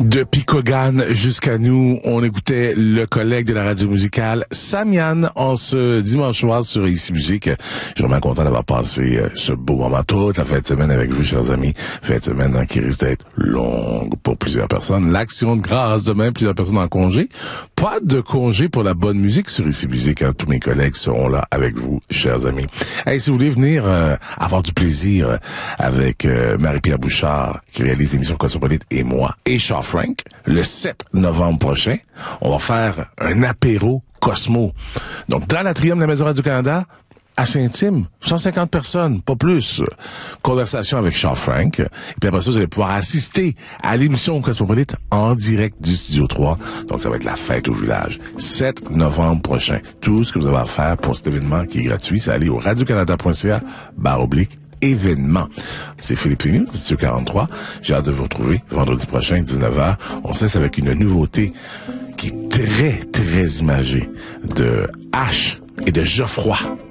De Picogan jusqu'à nous, on écoutait le collègue de la radio musicale, Samian, en ce dimanche soir sur Ici Musique. Je suis vraiment content d'avoir passé ce beau moment toute la fin de semaine avec vous, chers amis. Fin de semaine qui risque d'être longue pour plusieurs personnes. L'Action de grâce demain, plusieurs personnes en congé. Pas de congé pour la bonne musique sur Ici Musique. Tous mes collègues seront là avec vous, chers amis. Hey, si vous voulez venir avoir du plaisir avec Marie-Pierre Bouchard, qui réalise l'émission Cosmopolite, et moi, et Charles Frank, le 7 novembre prochain, on va faire un apéro Cosmo. Donc, dans l'atrium de la Maison Radio-Canada, assez intime, 150 personnes, pas plus. Conversation avec Charles Frank. Et puis après ça, vous allez pouvoir assister à l'émission Cosmopolite en direct du Studio 3. Donc, ça va être la fête au village. 7 novembre prochain. Tout ce que vous avez à faire pour cet événement qui est gratuit, c'est aller au radiocanada.ca/événement. C'est Philippe Fénu, Studio 43. J'ai hâte de vous retrouver vendredi prochain, 19h. On se laisse avec une nouveauté qui est très, très imagée de H et de Geoffroy.